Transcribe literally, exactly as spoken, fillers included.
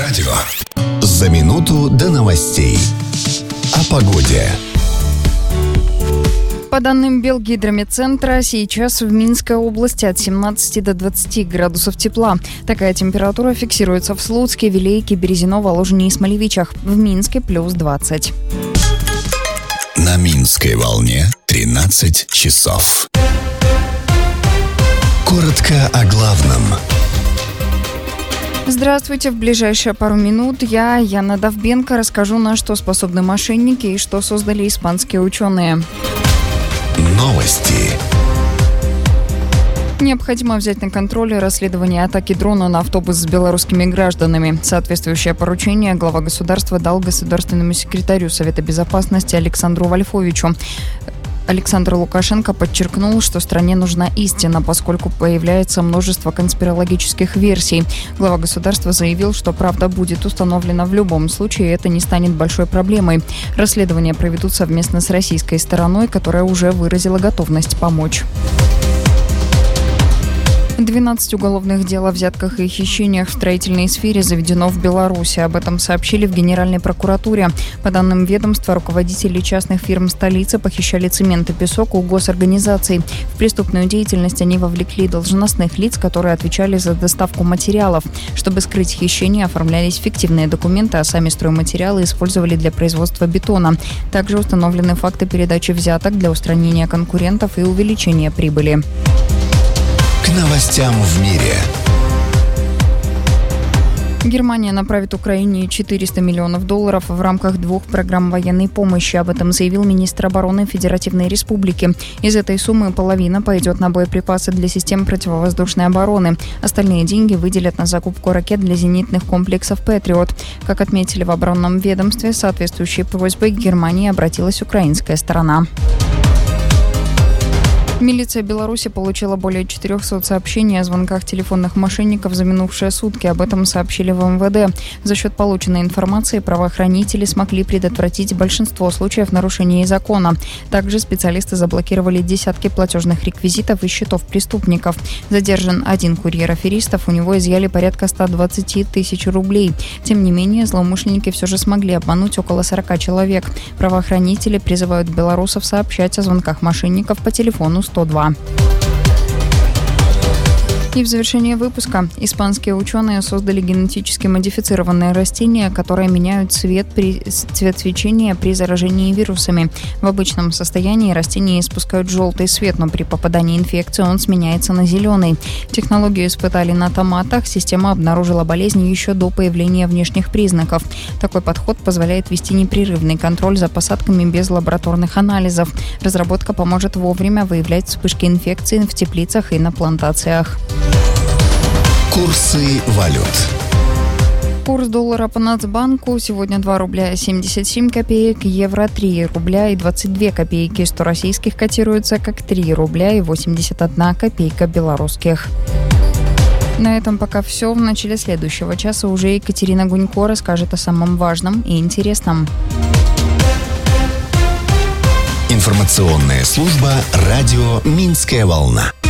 радио. За минуту до новостей. О погоде. По данным Белгидромедцентра, сейчас в Минской области от семнадцати до двадцати градусов тепла. Такая температура фиксируется в Слуцке, Вилейке, Березино, Воложине и Смолевичах. В Минске плюс двадцать. На Минской волне тринадцать часов. Коротко о главном. Здравствуйте. В ближайшие пару минут я, Яна Довбенко, расскажу, на что способны мошенники и что создали испанские ученые. Новости. Необходимо взять на контроль расследование атаки дрона на автобус с белорусскими гражданами. Соответствующее поручение глава государства дал государственному секретарю Совета безопасности Александру Вольфовичу. Александр Лукашенко подчеркнул, что стране нужна истина, поскольку появляется множество конспирологических версий. Глава государства заявил, что правда будет установлена в любом случае, и это не станет большой проблемой. Расследование проведут совместно с российской стороной, которая уже выразила готовность помочь. двенадцать уголовных дел о взятках и хищениях в строительной сфере заведено в Беларуси. Об этом сообщили в Генеральной прокуратуре. По данным ведомства, руководители частных фирм столицы похищали цемент и песок у госорганизаций. В преступную деятельность они вовлекли должностных лиц, которые отвечали за доставку материалов. Чтобы скрыть хищения, оформлялись фиктивные документы, а сами стройматериалы использовали для производства бетона. Также установлены факты передачи взяток для устранения конкурентов и увеличения прибыли. К новостям в мире. Германия направит Украине четыреста миллионов долларов в рамках двух программ военной помощи. Об этом заявил министр обороны Федеративной Республики. Из этой суммы половина пойдет на боеприпасы для систем противовоздушной обороны. Остальные деньги выделят на закупку ракет для зенитных комплексов «Патриот». Как отметили в оборонном ведомстве, с соответствующей просьбой к Германии обратилась украинская сторона. Милиция Беларуси получила более четырехсот сообщений о звонках телефонных мошенников за минувшие сутки. Об этом сообщили в эм вэ дэ. За счет полученной информации правоохранители смогли предотвратить большинство случаев нарушения закона. Также специалисты заблокировали десятки платежных реквизитов и счетов преступников. Задержан один курьер аферистов, у него изъяли порядка ста двадцати тысяч рублей. Тем не менее, злоумышленники все же смогли обмануть около сорока человек. Правоохранители призывают белорусов сообщать о звонках мошенников по телефону сто два. И в завершение выпуска. Испанские ученые создали генетически модифицированные растения, которые меняют цвет, при, цвет свечения при заражении вирусами. В обычном состоянии растения испускают желтый свет, но при попадании инфекции он сменяется на зеленый. Технологию испытали на томатах. Система обнаружила болезнь еще до появления внешних признаков. Такой подход позволяет вести непрерывный контроль за посадками без лабораторных анализов. Разработка поможет вовремя выявлять вспышки инфекции в теплицах и на плантациях. Курсы валют. Курс доллара по Нацбанку сегодня два рубля семьдесят семь копеек, евро три рубля и двадцать две копейки, сто российских котируется как три рубля и восемьдесят одна копейка белорусских. На этом пока все. В начале следующего часа уже Екатерина Гунько расскажет о самом важном и интересном. Информационная служба «Радио Минская волна».